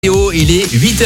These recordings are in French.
Il est 8h.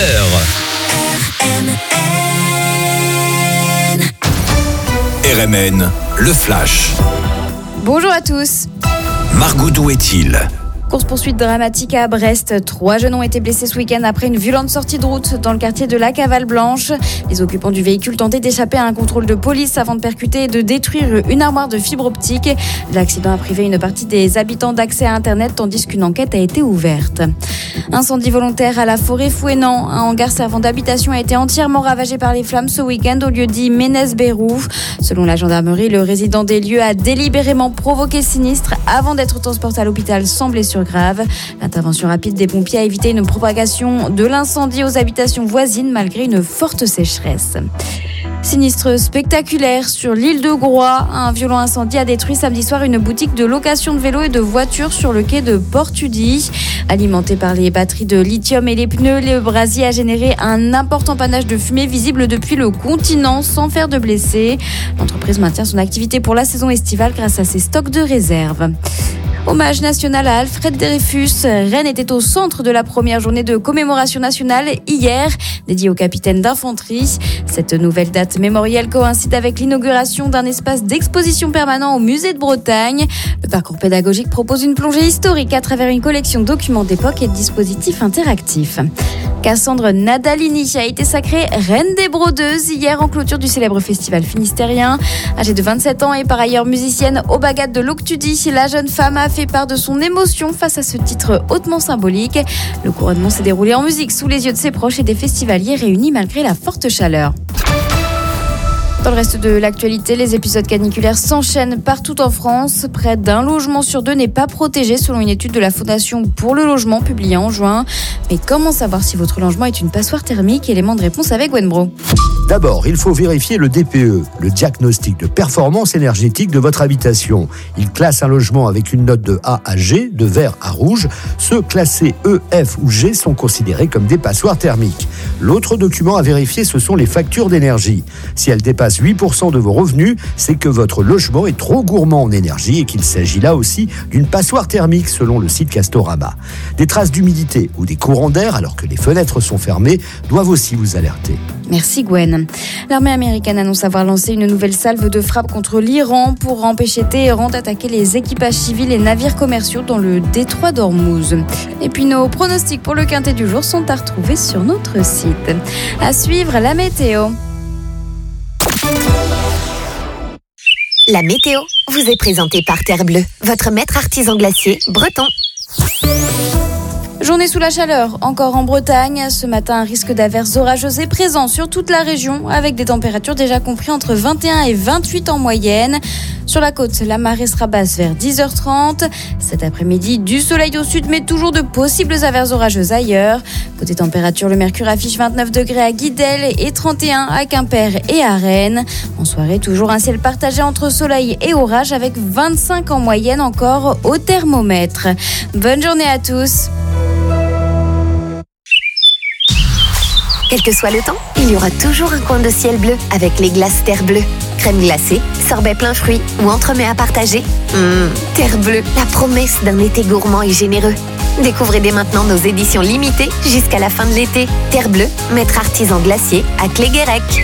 RMN, le flash. Bonjour à tous. Margot, d'où est-il ? Course-poursuite dramatique à Brest. 3 jeunes ont été blessés ce week-end après une violente sortie de route dans le quartier de la Cavale-Blanche. Les occupants du véhicule tentaient d'échapper à un contrôle de police avant de percuter et de détruire une armoire de fibre optique. L'accident a privé une partie des habitants d'accès à Internet tandis qu'une enquête a été ouverte. Incendie volontaire à la forêt Fouesnant. Un hangar servant d'habitation a été entièrement ravagé par les flammes ce week-end au lieu-dit Ménez-Bérou. Selon la gendarmerie, le résident des lieux a délibérément provoqué le sinistre avant d'être transporté à l'hôpital sans blessure grave. L'intervention rapide des pompiers a évité une propagation de l'incendie aux habitations voisines malgré une forte sécheresse. Sinistre spectaculaire sur l'île de Groix. Un violent incendie a détruit samedi soir une boutique de location de vélos et de voitures sur le quai de Portudi. Alimenté par les batteries de lithium et les pneus, le brasier a généré un important panache de fumée visible depuis le continent sans faire de blessés. L'entreprise maintient son activité pour la saison estivale grâce à ses stocks de réserve. Hommage national à Alfred Dreyfus. Rennes était au centre de la première journée de commémoration nationale hier, dédiée au capitaine d'infanterie. Cette nouvelle date mémorielle coïncide avec l'inauguration d'un espace d'exposition permanent au musée de Bretagne. Le parcours pédagogique propose une plongée historique à travers une collection de documents d'époque et de dispositifs interactifs. Cassandre Nadalini a été sacrée reine des brodeuses hier en clôture du célèbre festival finistérien. Âgée de 27 ans et par ailleurs musicienne au Bagat de l'Octudie, la jeune femme a fait part de son émotion face à ce titre hautement symbolique. Le couronnement s'est déroulé en musique sous les yeux de ses proches et des festivaliers réunis malgré la forte chaleur. Dans le reste de l'actualité, les épisodes caniculaires s'enchaînent partout en France. Près d'un logement sur 2 n'est pas protégé selon une étude de la Fondation pour le logement publiée en juin. Mais comment savoir si votre logement est une passoire thermique ? Élément de réponse avec Gwen Bro. D'abord, il faut vérifier le DPE, le diagnostic de performance énergétique de votre habitation. Il classe un logement avec une note de A à G, de vert à rouge. Ceux classés E, F ou G sont considérés comme des passoires thermiques. L'autre document à vérifier, ce sont les factures d'énergie. Si elles dépassent 8% de vos revenus, c'est que votre logement est trop gourmand en énergie et qu'il s'agit là aussi d'une passoire thermique selon le site Castorama. Des traces d'humidité ou des courants d'air alors que les fenêtres sont fermées doivent aussi vous alerter. Merci Gwen. L'armée américaine annonce avoir lancé une nouvelle salve de frappe contre l'Iran pour empêcher Téhéran d'attaquer les équipages civils et navires commerciaux dans le détroit d'Ormuz. Et puis nos pronostics pour le quintet du jour sont à retrouver sur notre site. À suivre la météo. La météo vous est présentée par Terre Bleue, votre maître artisan glacier breton. Journée sous la chaleur, encore en Bretagne. Ce matin, un risque d'averses orageuses est présent sur toute la région, avec des températures déjà comprises entre 21 et 28 en moyenne. Sur la côte, la marée sera basse vers 10h30. Cet après-midi, du soleil au sud, mais toujours de possibles averses orageuses ailleurs. Côté température, le mercure affiche 29 degrés à Guidel et 31 à Quimper et à Rennes. En soirée, toujours un ciel partagé entre soleil et orage, avec 25 en moyenne encore au thermomètre. Bonne journée à tous. Quel que soit le temps, il y aura toujours un coin de ciel bleu avec les glaces Terre Bleue. Crème glacée, sorbet plein fruits ou entremets à partager. Terre Bleue, la promesse d'un été gourmand et généreux. Découvrez dès maintenant nos éditions limitées jusqu'à la fin de l'été. Terre Bleue, maître artisan glacier à Cléguérec.